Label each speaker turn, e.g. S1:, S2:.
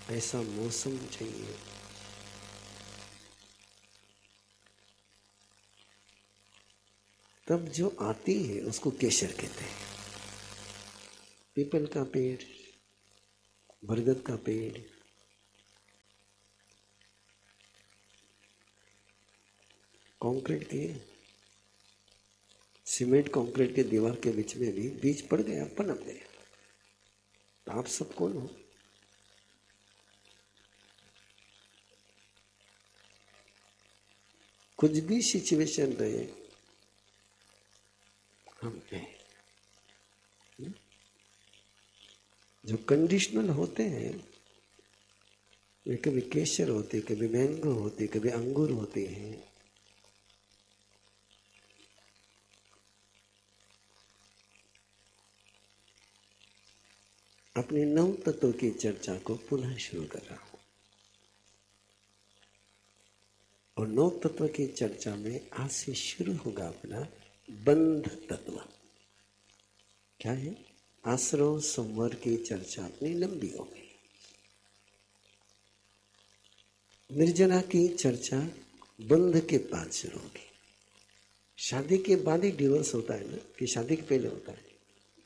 S1: ऐसा मौसम चाहिए। तब जो आती है उसको केसर कहते हैं। पीपल का पेड़, बरगद का पेड़, कंक्रीट की सीमेंट कंक्रीट के दीवार के बीच में भी बीज पड़ गया, पनप गया। तो आप सब कौन हो? कुछ भी सिचुएशन रहे, हम हैं। जो कंडीशनल होते हैं वे कभी केसर होते, कभी मैंगो होते, कभी अंगूर होते हैं। अपने 9 तत्वों की चर्चा को पुनः शुरू कर रहा हूं। और 9 तत्व की चर्चा में आज से शुरू होगा अपना बंध तत्व। क्या है? आश्रव संवर की चर्चा अपनी लंबी हो गई। निर्जला की चर्चा बंध के बाद शुरू होगी। शादी के बाद ही डिवोर्स होता है ना, कि शादी के पहले होता है?